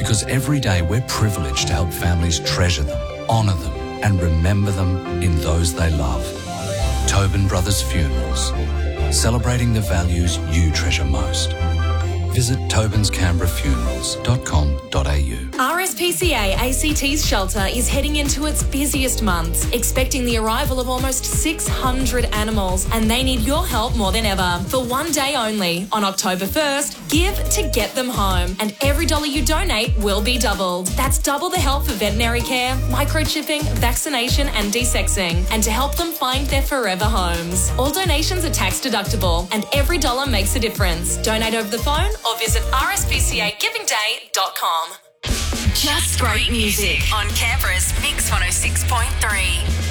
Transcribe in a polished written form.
Because every day we're privileged to help families treasure them, honour them and remember them in those they love. Tobin Brothers Funerals, celebrating the values you treasure most. Visit tobinscanberrafunerals.com.au. RSPCA ACT's shelter is heading into its busiest months, expecting the arrival of almost 600 animals, and they need your help more than ever. For one day only, on October 1st, give to get them home, and every dollar you donate will be doubled. That's double the help for veterinary care, microchipping, vaccination and desexing, and to help them find their forever homes. All donations are tax deductible, and every dollar makes a difference. Donate over the phone or visit rspcagivingday.com. Just great music on Canberra's Mix 106.3.